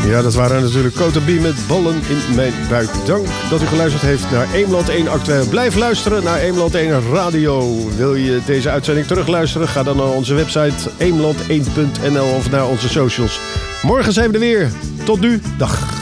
Ja, dat waren natuurlijk Kota B met ballen in mijn buik. Dank dat u geluisterd heeft naar Eemland 1 Actueel. Blijf luisteren naar Eemland 1 Radio. Wil je deze uitzending terugluisteren? Ga dan naar onze website eemland1.nl of naar onze socials. Morgen zijn we er weer. Tot nu. Dag.